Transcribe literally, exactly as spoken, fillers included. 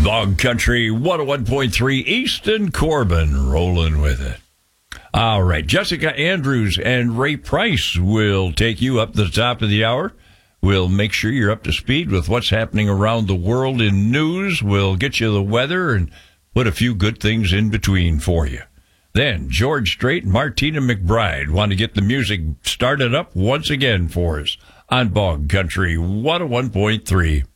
Bog Country one oh one point three, Easton Corbin rolling with it. All right, Jessica Andrews and Ray Price will take you up to the top of the hour. We'll make sure you're up to speed with what's happening around the world in news. We'll get you the weather and put a few good things in between for you. Then George Strait and Martina McBride want to get the music started up once again for us on Bog Country one oh one point three.